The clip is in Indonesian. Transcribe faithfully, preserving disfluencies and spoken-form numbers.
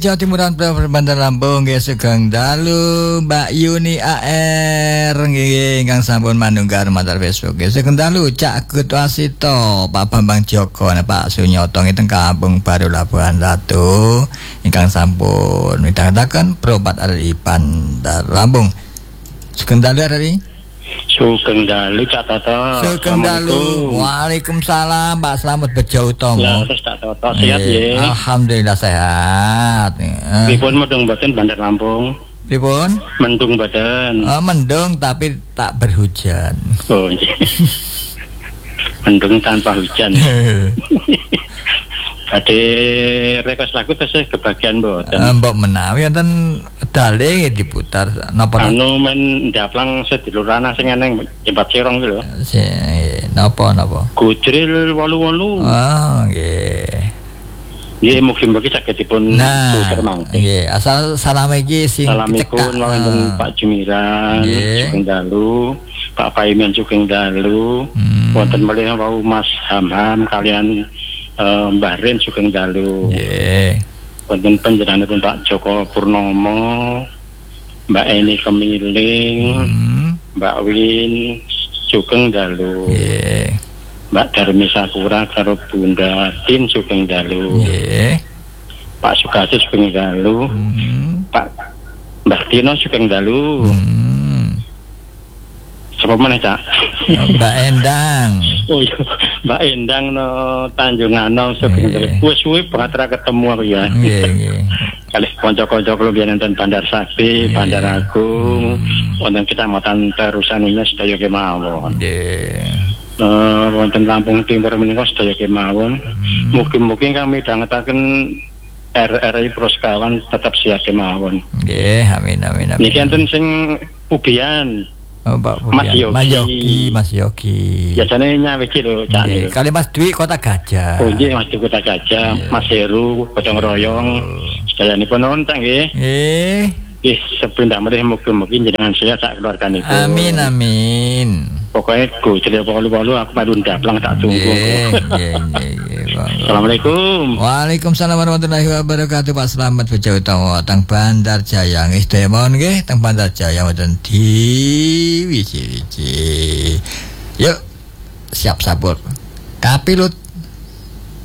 Jawa Timuran Bandar Lampung nggih sugeng dalu Mbak Yuni A R nggih ingkang sampun manunggal matar Facebook nggih sugeng dalu Cak Gutwasito Pak Bambang Joko Pak Sunyoto teng Kampung Baru Labuhan Ratu ingkang sampun midhangetaken berobat ari Bandar Lampung sugeng dalu ari Sugeng dalu Cak Toto. Sugeng dalu. Waalaikumsalam Pak Slamet Bejo Utomo. Ya, terus Cak Toto sehat nggih. Alhamdulillah sehat. Pripun mendung mboten Bandar Lampung? Pripun? Mendung mboten. Oh, mendung tapi tak berhujan. Oh, iya. Mendung tanpa hujan. Ade request lagu tesih kebagian mboten. Uh, mbok menawi wonten dale diputar napa anu men ndaplang sedulurana sing eneng Jempat Cirong iki lho. Si napa napa? Gujril wolu wolu. Oh, nggih. Nggih mugi-mugi saged dipun puter mangke. Nggih, asal salam iki sing Salamipun wonten Pak Jumiran, sugeng dalu, Pak Paimin sugeng dalu, wonten malih wau Mas Hamham kalian Uh, Mbah Rin sugeng dalu. Nggih. Wonten panjenenganipun Pak Joko Purnomo, Mbak Eni Kemiling, hmm. Mbak Win sugeng dalu. Nggih. Mbak Darmi Sakura karo Bunda Tin sugeng dalu. Nggih. Pak Sugati sugeng dalu. Hmm. Pak Mbah Tino sugeng dalu. Hmm. Sapa meneh, Cak? Mbak Endang. Oh iya, Mbak Endang no Tanjungano sugeng dalu. Wis suwe banget ra ketemu aku ya. Nggih, nggih. Kalih kanca-kanca kula biyen nonton Bandar Sakti, Bandar Agung, wonten Kecamatan Terusan ini sedaya kemawon. Nggih. Eh wonten Lampung Timur menika sedaya kemawon. Mugi-mugi kami midhangetaken R R I Proskawan tetap siap kemawon. Nggih, amin amin amin. Niki enten sing pubian. Oh, Pak Mas Yogi. Mas Yogi, Mas Yogi. Biasane nyawe iki lho, Cak. Nggih, kali Mas Dwi Kota Gajah. Oh nggih, Mas Dwi Kota Gajah, yeah. Mas Heru Gotong Royong. Sedayanipun nonton nggih. Nggih. Nggih, sepindah meneh mugi-mugi jenengan sehat sak keluarganipun. Amin amin. Pokoknya go ceria polu-polu aku padu ndaplang tak tunggu. Nggih, nggih, nggih. Assalamualaikum. Waalaikumsalam warahmatullahi wabarakatuh. Pak Slamet Bejo Utomo teng Bandar Jaya nggih demon nggih teng Bandar Jaya wonten di wiji-wiji. Yuk siap sabur. Kapilut